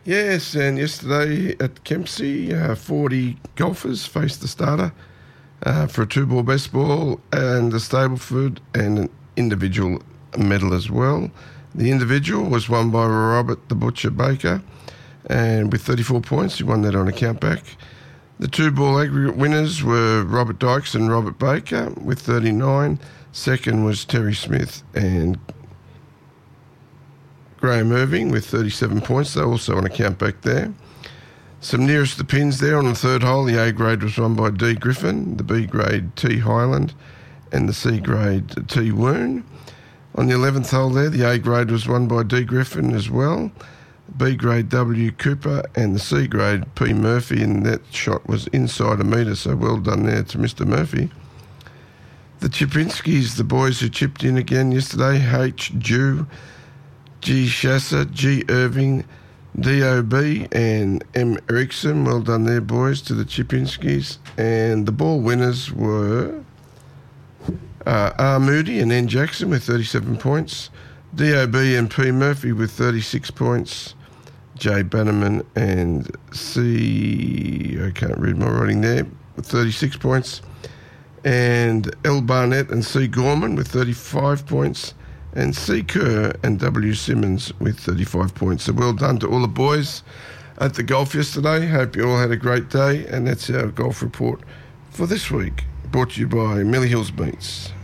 Yes, and yesterday at Kempsey, 40 golfers faced the starter for a two-ball best ball and a Stableford and an individual medal as well. The individual was won by Robert the Butcher Baker, and with 34 points, he won that on a countback. The two-ball aggregate winners were Robert Dykes and Robert Baker with 39. Second was Terry Smith and Graham Irving with 37 points. They're also on a countback there. Some nearest the pins there on the third hole. The A grade was won by D Griffin, the B grade T Highland, and the C grade T Woon. On the 11th hole there, the A grade was won by D Griffin as well, B grade W Cooper, and the C grade P Murphy, and that shot was inside a metre, so well done there to Mr. Murphy. The Chipinskis, the boys who chipped in again yesterday, H. Jew, G. Shasser, G. Irving, D.O.B. and M. Erickson. Well done there, boys, to the Chipinskis. And the ball winners were R. Moody and N. Jackson with 37 points, D.O.B. and P. Murphy with 36 points, J. Bannerman and C. I can't read my writing there, with 36 points, and L. Barnett and C. Gorman with 35 points, and C. Kerr and W. Simmons with 35 points. So well done to all the boys at the golf yesterday. Hope you all had a great day, and that's our golf report for this week, brought to you by Millie Hills Meats.